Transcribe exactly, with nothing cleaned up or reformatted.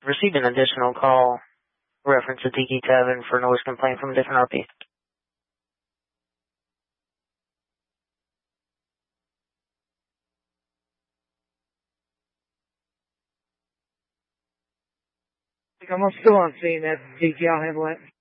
Received an additional call. Reference to Tiki Tavern for noise complaint from a different R P. I'm still on scene. That's Tiki. I'll handle it.